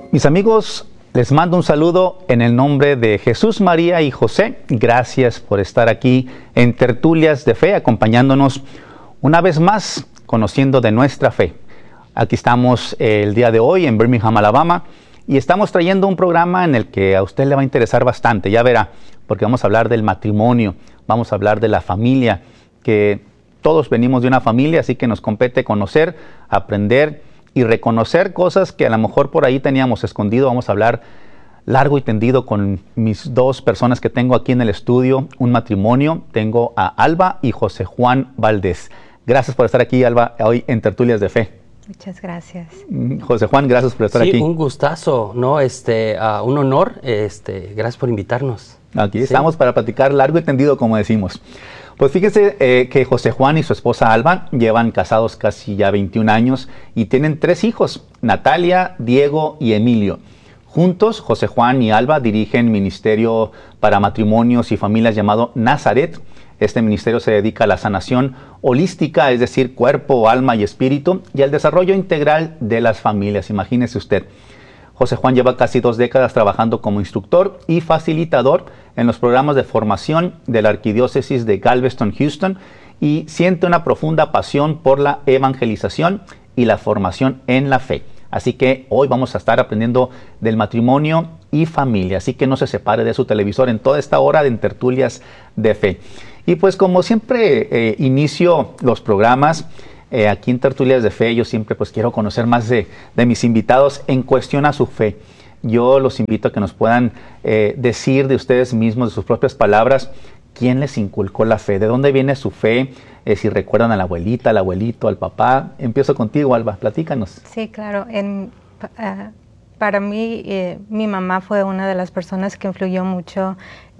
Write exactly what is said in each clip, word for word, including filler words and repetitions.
Mis amigos, les mando un saludo en el nombre de Jesús, María y José. Gracias por estar aquí en Tertulias de Fe, acompañándonos una vez más, conociendo de nuestra fe. Aquí estamos el día de hoy en Birmingham, Alabama, y estamos trayendo un programa en el que a usted le va a interesar bastante, ya verá, porque vamos a hablar del matrimonio, vamos a hablar de la familia, que todos venimos de una familia, así que nos compete conocer, aprender y reconocer cosas que a lo mejor por ahí teníamos escondido. Vamos a hablar largo y tendido con mis dos personas que tengo aquí en el estudio, un matrimonio. Tengo a Alba y José Juan Valdés. Gracias por estar aquí, Alba, hoy en Tertulias de Fe. Muchas gracias. José Juan, gracias por estar sí, aquí. Sí, un gustazo, ¿no? Este, uh, un honor. Este, gracias por invitarnos. Aquí sí. estamos para platicar largo y tendido, como decimos. Pues fíjese eh, que José Juan y su esposa Alba llevan casados casi ya veintiún años y tienen tres hijos, Natalia, Diego y Emilio. Juntos, José Juan y Alba dirigen ministerio para matrimonios y familias llamado Nazaret. Este ministerio se dedica a la sanación holística, es decir, cuerpo, alma y espíritu, y al desarrollo integral de las familias. Imagínese usted. José Juan lleva casi dos décadas trabajando como instructor y facilitador en los programas de formación de la Arquidiócesis de Galveston, Houston, y siente una profunda pasión por la evangelización y la formación en la fe. Así que hoy vamos a estar aprendiendo del matrimonio y familia, así que no se separe de su televisor en toda esta hora de Tertulias de Fe. Y pues como siempre eh, inicio los programas, Eh, aquí en Tertulias de Fe, yo siempre pues quiero conocer más de, de mis invitados en cuestión a su fe. Yo los invito a que nos puedan eh, decir de ustedes mismos, de sus propias palabras, quién les inculcó la fe, de dónde viene su fe, eh, si recuerdan a la abuelita, al abuelito, al papá. Empiezo contigo, Alba, platícanos. Sí, claro. En, uh, para mí, eh, mi mamá fue una de las personas que influyó mucho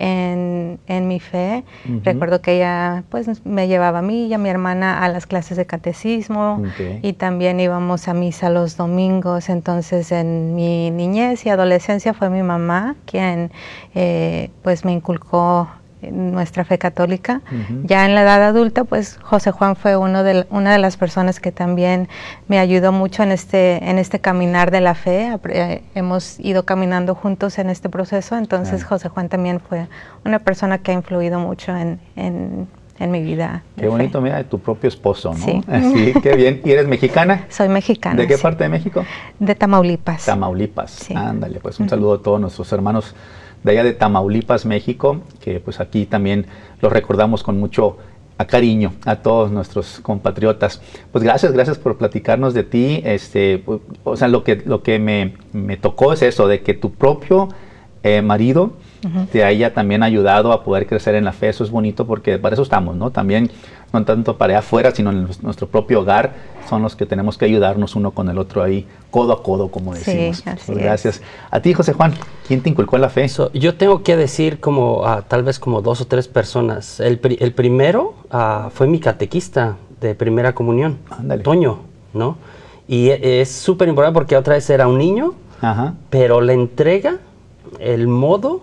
en, en mi fe. Uh-huh. Recuerdo que ella pues me llevaba a mí y a mi hermana a las clases de catecismo, okay. Y también íbamos a misa los domingos. Entonces en mi niñez y adolescencia fue mi mamá quien eh, pues me inculcó nuestra fe católica. Uh-huh. Ya en la edad adulta, pues José Juan fue uno de, una de las personas que también me ayudó mucho en este, en este caminar de la fe. Eh, hemos ido caminando juntos en este proceso, entonces uh-huh. José Juan también fue una persona que ha influido mucho en, en, en mi vida. Qué bonito, fe. Mira, de tu propio esposo, ¿no? Sí. Así, qué bien. ¿Y eres mexicana? Soy mexicana. ¿De qué sí. parte de México? De Tamaulipas. Tamaulipas, sí. Ándale, pues un uh-huh. saludo a todos nuestros hermanos de allá de Tamaulipas, México, que pues aquí también los recordamos con mucho cariño a todos nuestros compatriotas. Pues gracias, gracias por platicarnos de ti. Este, o sea, lo que, lo que me, me tocó es eso, de que tu propio eh, marido uh-huh. te haya también ayudado a poder crecer en la fe. Eso es bonito porque para eso estamos, ¿no? También, no tanto para allá afuera, sino en nuestro propio hogar, son los que tenemos que ayudarnos uno con el otro ahí, codo a codo, como decimos. Sí, así pues gracias. Es. A ti, José Juan, ¿quién te inculcó en la fe? So, yo tengo que decir como uh, tal vez como dos o tres personas. El, pri el primero uh, fue mi catequista de primera comunión, Ándale. Toño, ¿no? Y es súper importante porque otra vez era un niño, Ajá. pero la entrega, el modo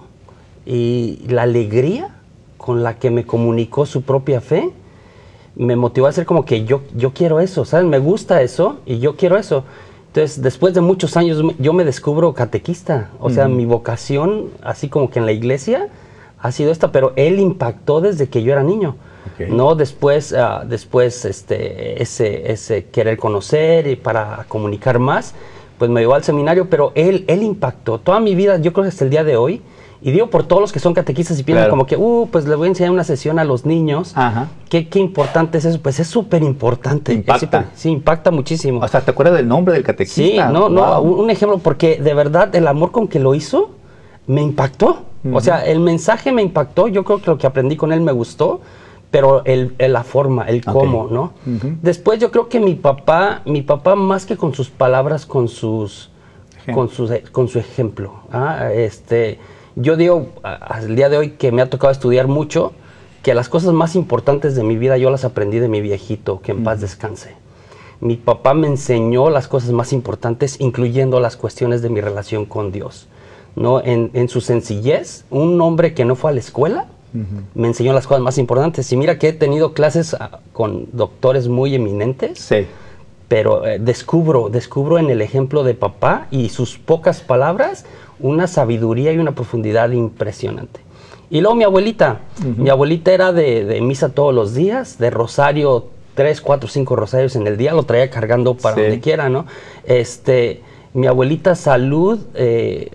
y la alegría con la que me comunicó su propia fe, me motivó a hacer como que yo, yo quiero eso, ¿sabes? Me gusta eso y yo quiero eso. Entonces, después de muchos años, yo me descubro catequista. O uh-huh. sea, mi vocación, así como que en la iglesia, ha sido esta, pero él impactó desde que yo era niño. Okay. No, después, uh, después este, ese, ese querer conocer y para comunicar más, pues me llevó al seminario, pero él, él impactó toda mi vida, yo creo que hasta el día de hoy. Y digo por todos los que son catequistas y piensan claro. como que, uh, pues le voy a enseñar una sesión a los niños. Ajá. ¿Qué, qué importante es eso? Pues es súper importante. Impacta. Es, sí, impacta muchísimo. O sea, ¿te acuerdas del nombre del catequista? Sí, no, wow. no, un, un ejemplo, porque de verdad el amor con que lo hizo me impactó. Uh-huh. O sea, el mensaje me impactó, yo creo que lo que aprendí con él me gustó, pero el, el, la forma, el cómo, okay. ¿no? Uh-huh. Después yo creo que mi papá, mi papá más que con sus palabras, con sus, con sus, con su ejemplo. ¿ah? Este... Yo digo, al día de hoy que me ha tocado estudiar mucho, que las cosas más importantes de mi vida yo las aprendí de mi viejito, que en mm. paz descanse. Mi papá me enseñó las cosas más importantes, incluyendo las cuestiones de mi relación con Dios. ¿no? En, en su sencillez, un hombre que no fue a la escuela, uh-huh. me enseñó las cosas más importantes. Y mira que he tenido clases uh, con doctores muy eminentes, sí. pero eh, descubro, descubro en el ejemplo de papá y sus pocas palabras una sabiduría y una profundidad impresionante. Y luego mi abuelita, uh-huh. mi abuelita era de, de misa todos los días, de rosario, tres, cuatro, cinco rosarios en el día, lo traía cargando para sí. donde quiera, ¿no? Este, mi abuelita Salud, eh,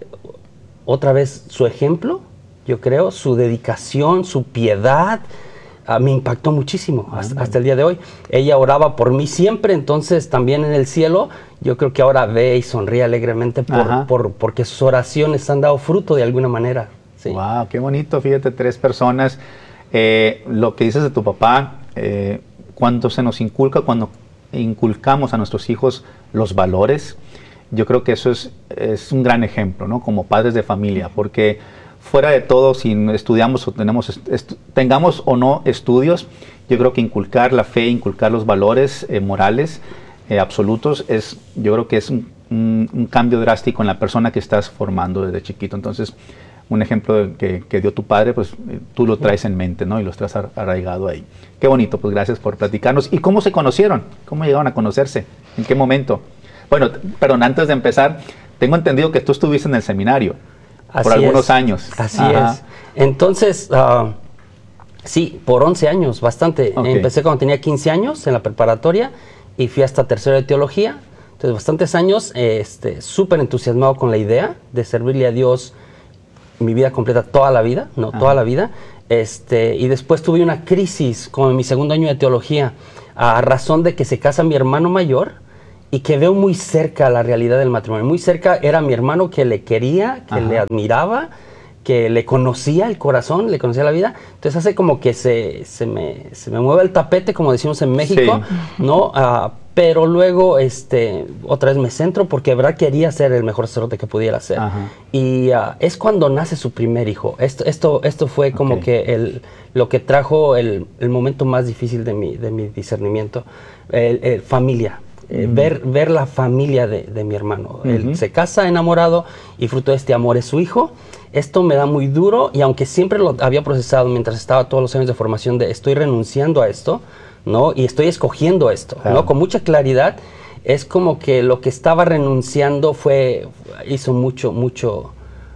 otra vez su ejemplo, yo creo, su dedicación, su piedad, uh, me impactó muchísimo uh-huh. hasta, hasta el día de hoy. Ella oraba por mí siempre, entonces también en el cielo, yo creo que ahora ve y sonríe alegremente por, uh-huh. por, porque sus oraciones han dado fruto de alguna manera. Sí. Wow, qué bonito, fíjate, tres personas. Eh, lo que dices de tu papá, eh, cuando se nos inculca, cuando inculcamos a nuestros hijos los valores, yo creo que eso es, es un gran ejemplo, ¿no? Como padres de familia, porque fuera de todo, si estudiamos o tenemos, tengamos o no estudios, yo creo que inculcar la fe, inculcar los valores eh, morales eh, absolutos, es, yo creo que es un, un, un cambio drástico en la persona que estás formando desde chiquito. Entonces, un ejemplo que, que dio tu padre, pues eh, tú lo traes en mente, ¿no? Y lo estás arraigado ahí. Qué bonito, pues gracias por platicarnos. ¿Y cómo se conocieron? ¿Cómo llegaron a conocerse? ¿En qué momento? Bueno, perdón, antes de empezar, tengo entendido que tú estuviste en el seminario Así por algunos es. años. Así Ajá. es. Entonces, uh, sí, por once años, bastante. Okay. Empecé cuando tenía quince años en la preparatoria y fui hasta tercero de teología. Entonces, bastantes años, este, súper entusiasmado con la idea de servirle a Dios mi vida completa, toda la vida, no, Ajá. toda la vida. Este, y después tuve una crisis como en mi segundo año de teología, a razón de que se casa mi hermano mayor y que veo muy cerca la realidad del matrimonio. Muy cerca era mi hermano que le quería, que Ajá. le admiraba, que le conocía el corazón, le conocía la vida. Entonces hace como que se, se, me, se me mueve el tapete, como decimos en México, sí. ¿no? Uh, pero luego este, otra vez me centro porque de verdad quería ser el mejor sacerdote que pudiera ser. Ajá. Y uh, es cuando nace su primer hijo. Esto, esto, esto fue como okay. que el, lo que trajo el, el momento más difícil de mi, de mi discernimiento. El, el, familia. Eh, uh-huh. ver, ver la familia de, de mi hermano. Uh-huh. Él se casa enamorado y fruto de este amor es su hijo. Esto me da muy duro y aunque siempre lo había procesado mientras estaba todos los años de formación de estoy renunciando a esto, ¿no? Y estoy escogiendo esto, claro. ¿no? Con mucha claridad, es como que lo que estaba renunciando fue, hizo mucho, mucho,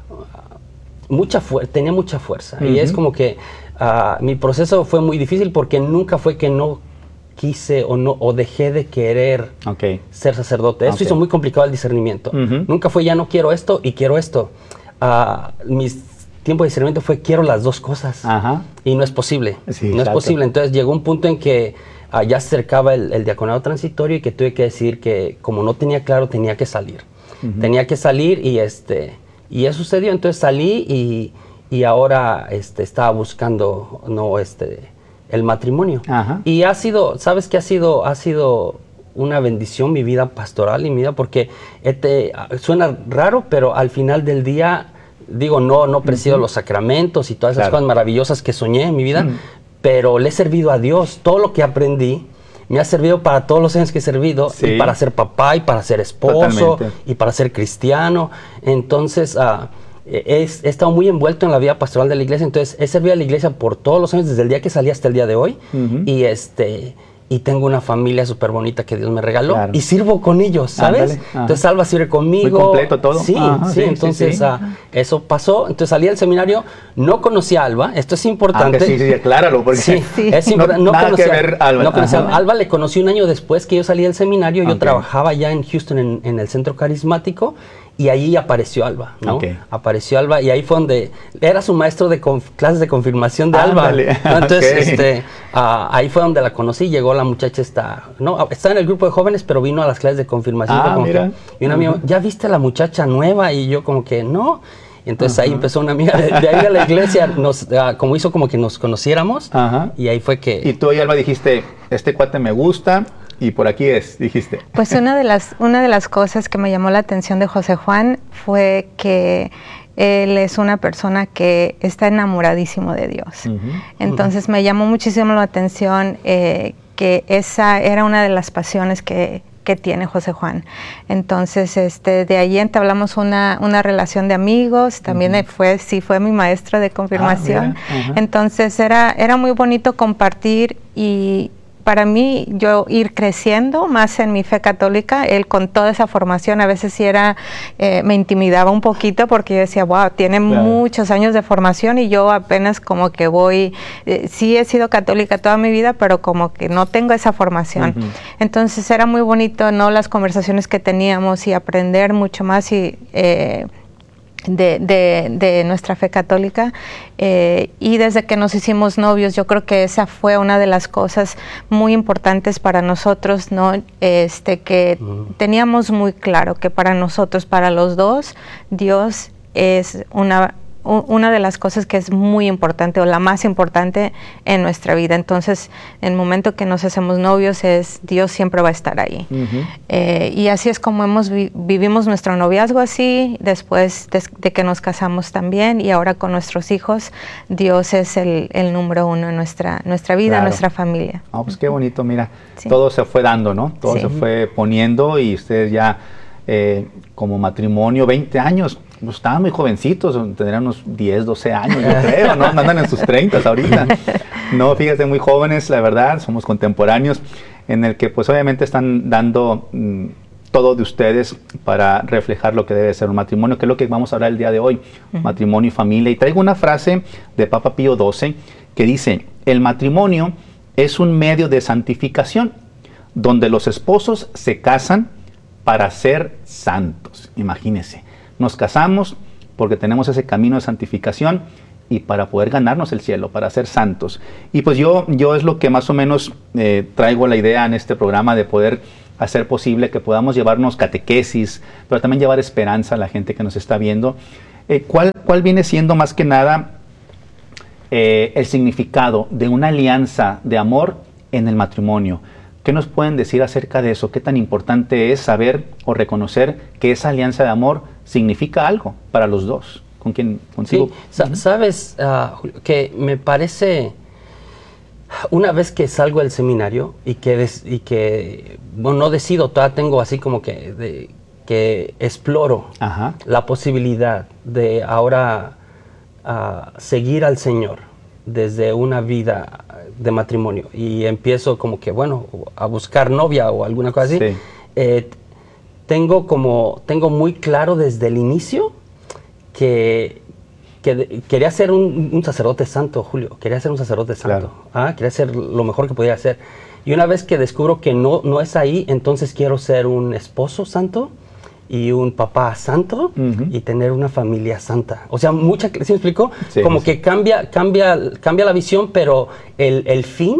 uh, mucha fuerza, tenía mucha fuerza. Uh-huh. Y es como que uh, mi proceso fue muy difícil porque nunca fue que no quise o no o dejé de querer okay. ser sacerdote. Eso okay. hizo muy complicado el discernimiento. Uh-huh. Nunca fue ya no quiero esto y quiero esto. Uh, mis tiempo de discernimiento fue quiero las dos cosas. Ajá. Y no es posible. Sí, no exacto. es posible. Entonces llegó un punto en que uh, ya se acercaba el, el diaconado transitorio y que tuve que decir que como no tenía claro tenía que salir. Uh-huh. Tenía que salir y este y eso sucedió. Entonces salí y, y ahora este, estaba buscando no este el matrimonio. Ajá. Y ha sido, ¿sabes qué ha sido? Ha sido una bendición mi vida pastoral y mi vida, porque este, suena raro, pero al final del día, digo, no, no presido uh-huh. los sacramentos y todas esas claro. cosas maravillosas que soñé en mi vida, uh-huh. pero le he servido a Dios. Todo lo que aprendí me ha servido para todos los años que he servido, sí. y para ser papá, y para ser esposo, Totalmente. y para ser cristiano. Entonces, uh, he, he estado muy envuelto en la vida pastoral de la iglesia, entonces he servido a la iglesia por todos los años, desde el día que salí hasta el día de hoy, uh-huh. y este... y tengo una familia súper bonita que Dios me regaló, claro. y sirvo con ellos, ¿sabes? Entonces Alba sirve conmigo. Muy completo todo. Sí, Ajá, sí, sí, entonces sí, sí. Uh, eso pasó. Entonces salí del seminario, no conocí a Alba, esto es importante. Ah, sí, sí, acláralo, porque sí, sí. es importante. No, no nada conocí que ver a Alba. No conocí a Alba, le conocí un año después que yo salí del seminario, yo okay. trabajaba ya en Houston en, en el centro carismático, y ahí apareció Alba, ¿no? Okay. Apareció Alba y ahí fue donde era su maestro de clases de confirmación de Alba. ¿no? Entonces, okay. este, uh, ahí fue donde la conocí. Llegó la muchacha, está, no, está en el grupo de jóvenes, pero vino a las clases de confirmación. Ah, como mira. Que, y una amiga, uh-huh. ¿ya viste a la muchacha nueva? Y yo como que no. Y entonces uh-huh. ahí empezó una amiga de, de ahí a la iglesia, nos, uh, como hizo como que nos conociéramos. Uh-huh. Y ahí fue que. Y tú y Alba dijiste, este cuate me gusta. Y por aquí es, dijiste. Pues una de las una de las cosas que me llamó la atención de José Juan fue que él es una persona que está enamoradísimo de Dios. Uh-huh. Entonces uh-huh. me llamó muchísimo la atención eh, que esa era una de las pasiones que, que tiene José Juan. Entonces, este, de ahí entablamos una, una relación de amigos. También uh-huh. fue, sí, fue mi maestro de confirmación. Ah, uh-huh. Entonces era, era muy bonito compartir y para mí, yo ir creciendo más en mi fe católica, él con toda esa formación, a veces sí era, eh, me intimidaba un poquito porque yo decía, wow, tiene claro. muchos años de formación y yo apenas como que voy, eh, sí he sido católica toda mi vida, pero como que no tengo esa formación. Uh-huh. Entonces era muy bonito, ¿no? Las conversaciones que teníamos y aprender mucho más y... Eh, De, de, de nuestra fe católica, eh, y desde que nos hicimos novios yo creo que esa fue una de las cosas muy importantes para nosotros, ¿no? Este, que uh-huh. teníamos muy claro que para nosotros, para los dos, Dios es una una de las cosas que es muy importante o la más importante en nuestra vida. Entonces, en el momento que nos hacemos novios, es Dios siempre va a estar ahí. Uh-huh. Eh, y así es como hemos vi- vivimos nuestro noviazgo así, después de, de que nos casamos también, y ahora con nuestros hijos, Dios es el, el número uno en nuestra, nuestra vida, claro. nuestra familia. Ah, pues qué bonito, mira, sí. todo se fue dando, ¿no? Todo sí. se fue poniendo y ustedes ya eh, como matrimonio, veinte años, pues estaban muy jovencitos, tendrían unos diez, doce años, yo creo, ¿no? Andan en sus treinta ahorita. No, fíjate, muy jóvenes, la verdad, somos contemporáneos, en el que pues obviamente están dando mmm, todo de ustedes para reflejar lo que debe ser un matrimonio, que es lo que vamos a hablar el día de hoy, uh-huh. matrimonio y familia. Y traigo una frase de Papa Pío doce que dice, el matrimonio es un medio de santificación, donde los esposos se casan para ser santos. Imagínense. Nos casamos porque tenemos ese camino de santificación y para poder ganarnos el cielo, para ser santos. Y pues yo, yo es lo que más o menos eh, traigo la idea en este programa de poder hacer posible que podamos llevarnos catequesis, pero también llevar esperanza a la gente que nos está viendo. Eh, ¿cuál, ¿Cuál viene siendo más que nada eh, el significado de una alianza de amor en el matrimonio? ¿Qué nos pueden decir acerca de eso? ¿Qué tan importante es saber o reconocer que esa alianza de amor significa algo para los dos? ¿Con quién? ¿Contigo? Sí, uh-huh. Sabes uh, que me parece, una vez que salgo del seminario y que, des, y que bueno, no decido, todavía tengo así como que, de, que exploro Ajá. la posibilidad de ahora uh, seguir al Señor desde una vida de matrimonio y empiezo como que, bueno, a buscar novia o alguna cosa así, sí. eh, tengo como, tengo muy claro desde el inicio que, que de, quería ser un, un sacerdote santo, Julio, quería ser un sacerdote santo, claro. ah, quería ser lo mejor que podía hacer. Y una vez que descubro que no, no es ahí, entonces quiero ser un esposo santo y un papá santo uh-huh. y tener una familia santa. O sea, mucha, ¿sí me explico? Sí, como sí. que cambia, cambia, cambia la visión, pero el, el fin,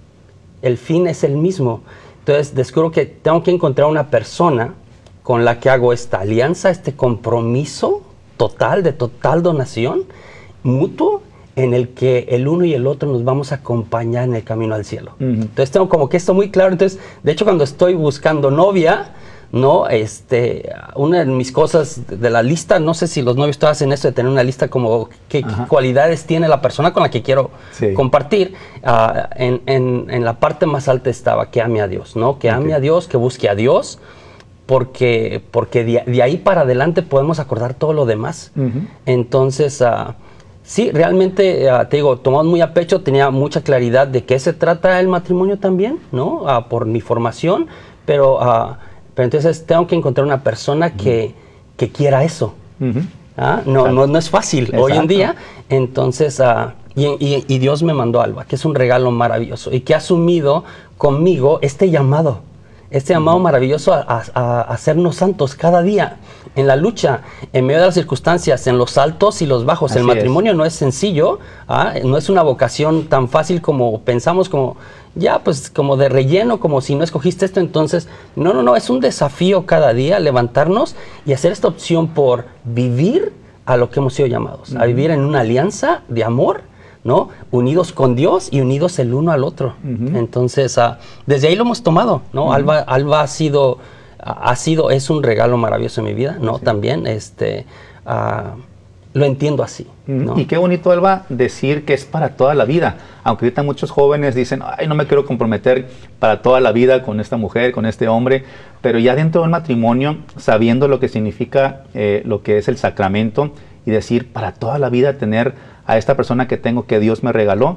el fin es el mismo. Entonces descubro que tengo que encontrar una persona con la que hago esta alianza, este compromiso total, de total donación, mutuo, en el que el uno y el otro nos vamos a acompañar en el camino al cielo. Uh-huh. Entonces tengo como que esto muy claro. Entonces, de hecho, cuando estoy buscando novia, no, este, una de mis cosas de la lista, no sé si los novios todos hacen eso de tener una lista como qué, qué cualidades tiene la persona con la que quiero sí. compartir. Uh, en, en, en la parte más alta estaba que ame a Dios, ¿no? Que ame okay. a Dios, que busque a Dios, porque, porque de, de ahí para adelante podemos acordar todo lo demás. Uh-huh. Entonces, uh, sí, realmente, uh, te digo, tomado muy a pecho, tenía mucha claridad de qué se trata el matrimonio también, ¿no? Uh, por mi formación, pero... Uh, Pero entonces tengo que encontrar una persona que, uh-huh. que quiera eso. Uh-huh. ¿Ah? No, no, no es fácil Exacto. hoy en día. Entonces, uh, y, y, y Dios me mandó a Alba, que es un regalo maravilloso y que ha asumido conmigo este llamado. Este llamado uh-huh. maravilloso a, a, a hacernos santos cada día, en la lucha, en medio de las circunstancias, en los altos y los bajos. Así el matrimonio es. no es sencillo, ¿ah? No es una vocación tan fácil como pensamos, como ya pues como de relleno, como si no escogiste esto, entonces, no, no, no, es un desafío cada día levantarnos y hacer esta opción por vivir a lo que hemos sido llamados, uh-huh. a vivir en una alianza de amor, ¿no? Unidos con Dios y unidos el uno al otro. Uh-huh. Entonces, uh, desde ahí lo hemos tomado, ¿no? Uh-huh. Alba, Alba ha sido, uh, ha sido, es un regalo maravilloso en mi vida, ¿no? Sí. También, este, uh, lo entiendo así, ¿no? Y qué bonito, Alba, decir que es para toda la vida. Aunque ahorita muchos jóvenes dicen, ay, no me quiero comprometer para toda la vida con esta mujer, con este hombre, pero ya dentro de un matrimonio, sabiendo lo que significa eh, lo que es el sacramento y decir, para toda la vida tener a esta persona que tengo, que Dios me regaló,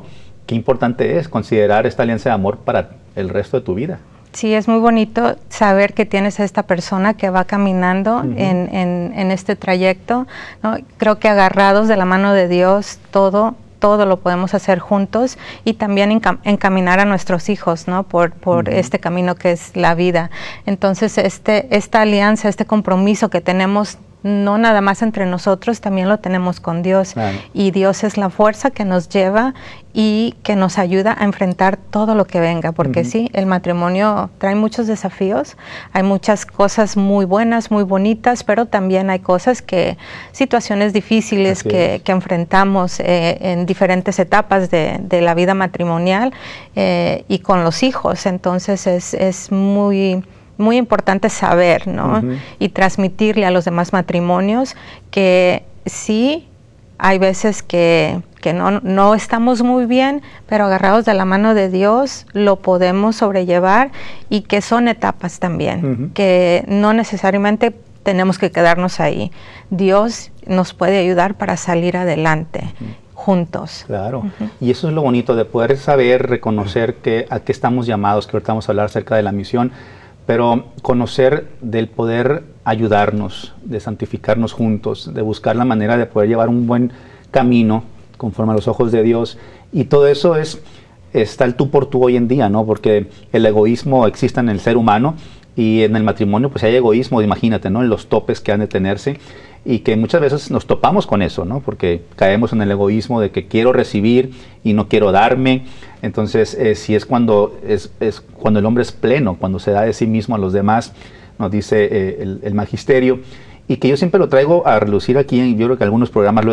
qué importante es considerar esta alianza de amor para el resto de tu vida. Sí, es muy bonito saber que tienes a esta persona que va caminando uh-huh. en, en, en este trayecto, ¿no? Creo que agarrados de la mano de Dios, todo, todo lo podemos hacer juntos y también encam- encaminar a nuestros hijos, ¿no? Por, por uh-huh. este camino que es la vida. Entonces, este, esta alianza, este compromiso que tenemos, no nada más entre nosotros, también lo tenemos con Dios. Claro. Y Dios es la fuerza que nos lleva y que nos ayuda a enfrentar todo lo que venga, porque uh-huh. sí, el matrimonio trae muchos desafíos, hay muchas cosas muy buenas, muy bonitas, pero también hay cosas que, situaciones difíciles que, que enfrentamos eh, en diferentes etapas de, de la vida matrimonial eh, y con los hijos. Entonces es, es muy... muy importante saber, ¿no? Uh-huh. Y transmitirle a los demás matrimonios que sí, hay veces que, que no, no estamos muy bien, pero agarrados de la mano de Dios lo podemos sobrellevar y que son etapas también, uh-huh. que no necesariamente tenemos que quedarnos ahí. Dios nos puede ayudar para salir adelante. Uh-huh. Juntos. Claro, uh-huh. y eso es lo bonito de poder saber, reconocer que a qué estamos llamados, que ahorita vamos a hablar acerca de la misión, pero conocer del poder ayudarnos, de santificarnos juntos, de buscar la manera de poder llevar un buen camino conforme a los ojos de Dios. Y todo eso es, está el tú por tú hoy en día, ¿no? Porque el egoísmo existe en el ser humano y en el matrimonio pues hay egoísmo, imagínate, ¿no? En los topes que han de tenerse y que muchas veces nos topamos con eso, ¿no? Porque caemos en el egoísmo de que quiero recibir y no quiero darme. Entonces, eh, si es cuando, es, es cuando el hombre es pleno, cuando se da de sí mismo a los demás, nos dice eh, el, el magisterio, y que yo siempre lo traigo a relucir aquí, en, yo creo que algunos programas lo